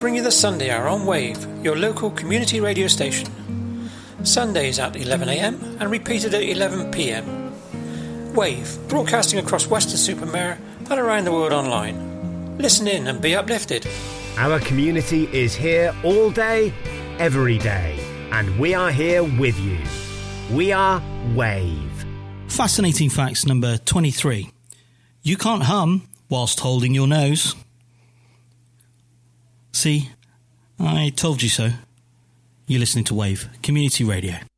Bring you the Sunday Hour on Wave, your local community radio station. Sundays at 11am and repeated at 11pm. Wave, broadcasting across Weston-super-Mare and around the world online. Listen in and be uplifted. Our community is here all day, every day, and we are here with you. We are Wave. Fascinating facts number 23. You can't hum whilst holding your nose. See, I told you so. You're listening to Wave, Community Radio.